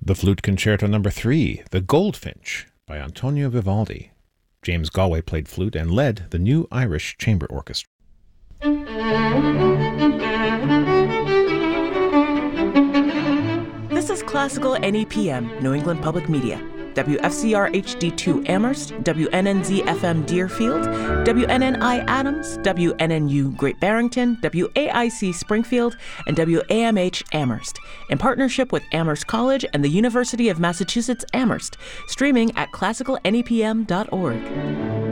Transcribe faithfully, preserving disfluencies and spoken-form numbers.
The Flute Concerto Number three, The Goldfinch, by Antonio Vivaldi. James Galway played flute and led the New Irish Chamber Orchestra. This is Classical N E P M, New England Public Media. W F C R H D two Amherst, W N N Z F M Deerfield, W N N I Adams, W N N U Great Barrington, W A I C Springfield, and W A M H Amherst, in partnership with Amherst College and the University of Massachusetts Amherst, streaming at classical N E P M dot org.